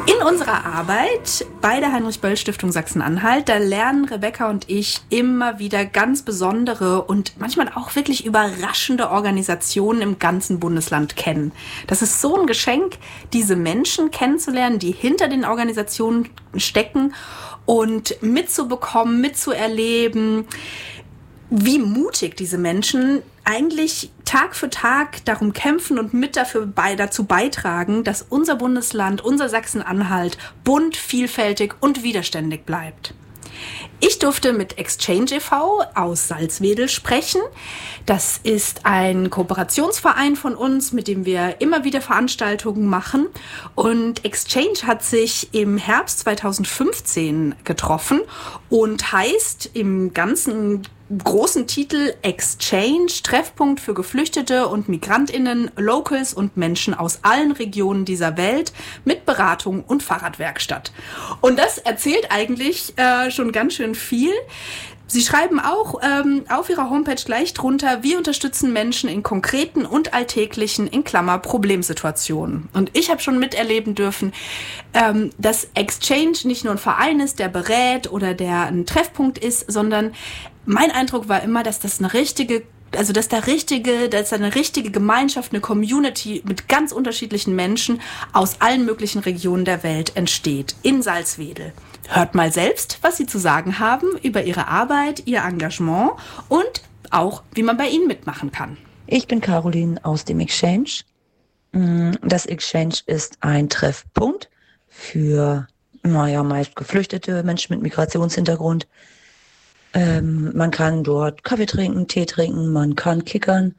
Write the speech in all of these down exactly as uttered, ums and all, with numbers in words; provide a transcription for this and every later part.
In unserer Arbeit bei der Heinrich-Böll-Stiftung Sachsen-Anhalt, da lernen Rebecca und ich immer wieder ganz besondere und manchmal auch wirklich überraschende Organisationen im ganzen Bundesland kennen. Das ist so ein Geschenk, diese Menschen kennenzulernen, die hinter den Organisationen stecken und mitzubekommen, mitzuerleben, wie mutig diese Menschen eigentlich Tag für Tag darum kämpfen und mit dafür bei, dazu beitragen, dass unser Bundesland, unser Sachsen-Anhalt bunt, vielfältig und widerständig bleibt. Ich durfte mit Exchange e V aus Salzwedel sprechen. Das ist ein Kooperationsverein von uns, mit dem wir immer wieder Veranstaltungen machen. Und Exchange hat sich im Herbst zweitausendfünfzehn getroffen und heißt im ganzen großen Titel Exchange, Treffpunkt für Geflüchtete und MigrantInnen, Locals und Menschen aus allen Regionen dieser Welt mit Beratung und Fahrradwerkstatt. Und das erzählt eigentlich äh, schon ganz schön viel. Sie schreiben auch ähm, auf ihrer Homepage gleich drunter, wir unterstützen Menschen in konkreten und alltäglichen, in Klammer, Problemsituationen. Und ich habe schon miterleben dürfen, ähm, dass Exchange nicht nur ein Verein ist, der berät oder der ein Treffpunkt ist, sondern mein Eindruck war immer, dass das eine richtige, also dass da richtige, dass da eine richtige Gemeinschaft, eine Community mit ganz unterschiedlichen Menschen aus allen möglichen Regionen der Welt entsteht in Salzwedel. Hört mal selbst, was sie zu sagen haben über ihre Arbeit, ihr Engagement und auch, wie man bei ihnen mitmachen kann. Ich bin Caroline aus dem Exchange. Das Exchange ist ein Treffpunkt für, naja, meist geflüchtete Menschen mit Migrationshintergrund. Ähm, man kann dort Kaffee trinken, Tee trinken, man kann kickern.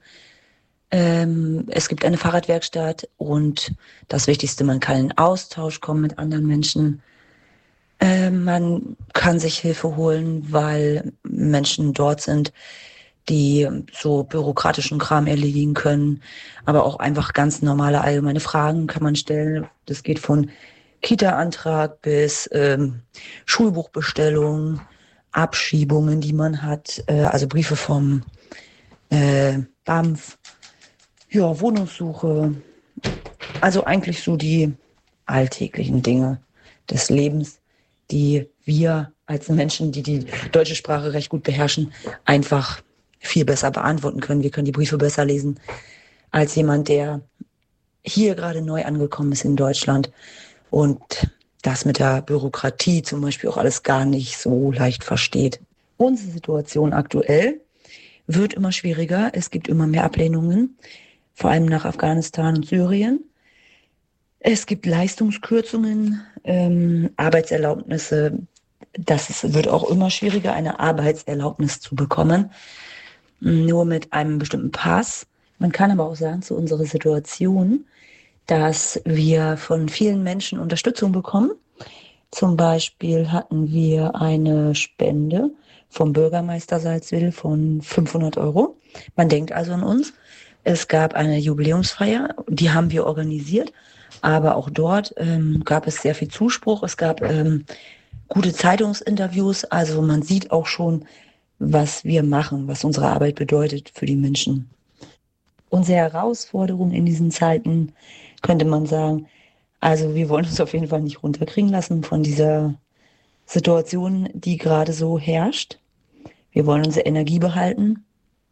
Ähm, es gibt eine Fahrradwerkstatt und das Wichtigste, man kann in Austausch kommen mit anderen Menschen. Ähm, man kann sich Hilfe holen, weil Menschen dort sind, die so bürokratischen Kram erledigen können, aber auch einfach ganz normale allgemeine Fragen kann man stellen. Das geht von Kita-Antrag bis ähm, Schulbuchbestellung, Abschiebungen, die man hat, äh, also Briefe vom äh, B A M F, ja, Wohnungssuche, also eigentlich so die alltäglichen Dinge des Lebens, die wir als Menschen, die die deutsche Sprache recht gut beherrschen, einfach viel besser beantworten können. Wir können die Briefe besser lesen als jemand, der hier gerade neu angekommen ist in Deutschland und das mit der Bürokratie zum Beispiel auch alles gar nicht so leicht versteht. Unsere Situation aktuell wird immer schwieriger. Es gibt immer mehr Ablehnungen, vor allem nach Afghanistan und Syrien. Es gibt Leistungskürzungen, ähm, Arbeitserlaubnisse. Das ist, wird auch immer schwieriger, eine Arbeitserlaubnis zu bekommen, nur mit einem bestimmten Pass. Man kann aber auch sagen, zu unserer Situation, dass wir von vielen Menschen Unterstützung bekommen. Zum Beispiel hatten wir eine Spende vom Bürgermeister Salzwedel von fünfhundert Euro. Man denkt also an uns. Es gab eine Jubiläumsfeier, die haben wir organisiert, aber auch dort ähm, gab es sehr viel Zuspruch. Es gab ähm, gute Zeitungsinterviews, also man sieht auch schon, was wir machen, was unsere Arbeit bedeutet für die Menschen. Unsere Herausforderung in diesen Zeiten, könnte man sagen, also wir wollen uns auf jeden Fall nicht runterkriegen lassen von dieser Situation, die gerade so herrscht. Wir wollen unsere Energie behalten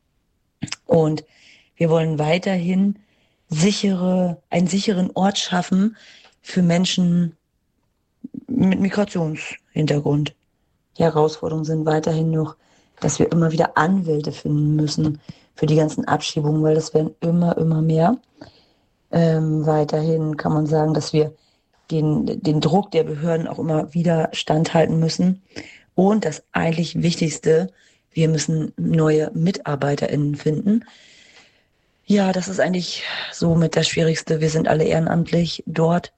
und wir wollen weiterhin sichere, einen sicheren Ort schaffen für Menschen mit Migrationshintergrund. Die Herausforderungen sind weiterhin noch, dass wir immer wieder Anwälte finden müssen für die ganzen Abschiebungen, weil das werden immer, immer mehr. Ähm, weiterhin kann man sagen, dass wir den, den Druck der Behörden auch immer wieder standhalten müssen. Und das eigentlich Wichtigste, wir müssen neue MitarbeiterInnen finden. Ja, das ist eigentlich so mit das Schwierigste. Wir sind alle ehrenamtlich dort.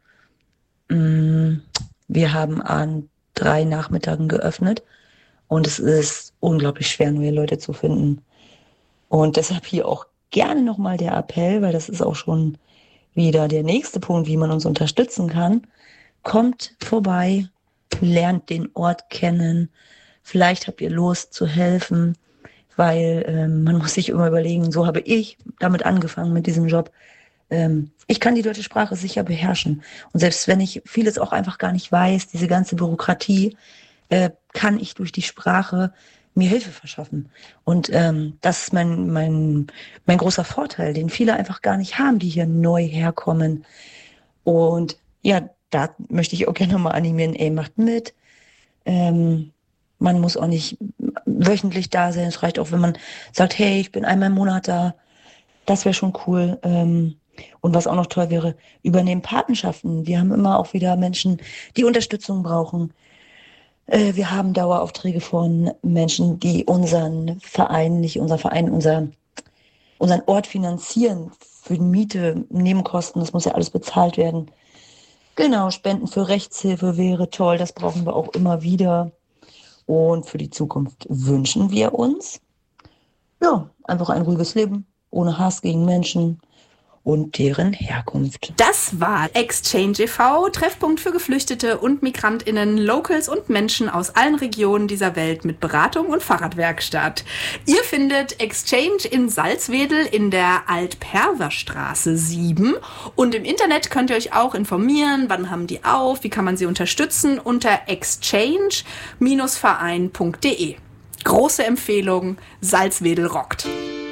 Wir haben an drei Nachmittagen geöffnet und es ist unglaublich schwer, neue Leute zu finden. Und deshalb hier auch gerne nochmal der Appell, weil das ist auch schon wieder der nächste Punkt, wie man uns unterstützen kann. Kommt vorbei, lernt den Ort kennen. Vielleicht habt ihr Lust zu helfen, weil ähm, man muss sich immer überlegen, so habe ich damit angefangen mit diesem Job. ähm, ich kann die deutsche Sprache sicher beherrschen. Und selbst wenn ich vieles auch einfach gar nicht weiß, diese ganze Bürokratie, äh, kann ich durch die Sprache mir Hilfe verschaffen. Und ähm, das ist mein, mein, mein großer Vorteil, den viele einfach gar nicht haben, die hier neu herkommen. Und ja, da möchte ich auch gerne mal animieren, ey, macht mit. Ähm, man muss auch nicht wöchentlich da sein. Es reicht auch, wenn man sagt, hey, ich bin einmal im Monat da. Das wäre schon cool. Ähm, und was auch noch toll wäre, übernehmen Patenschaften. Wir haben immer auch wieder Menschen, die Unterstützung brauchen. Äh, wir haben Daueraufträge von Menschen, die unseren Verein, nicht unser Verein, unser, unseren Ort finanzieren für die Miete, Nebenkosten. Das muss ja alles bezahlt werden. Genau, Spenden für Rechtshilfe wäre toll. Das brauchen wir auch immer wieder. Und für die Zukunft wünschen wir uns, ja, einfach ein ruhiges Leben, ohne Hass gegen Menschen und deren Herkunft. Das war Exchange e V, Treffpunkt für Geflüchtete und MigrantInnen, Locals und Menschen aus allen Regionen dieser Welt mit Beratung und Fahrradwerkstatt. Ihr findet Exchange in Salzwedel in der Alt-Perver-Straße sieben und im Internet könnt ihr euch auch informieren, wann haben die auf, wie kann man sie unterstützen unter exchange Bindestrich verein Punkt de. Große Empfehlung, Salzwedel rockt.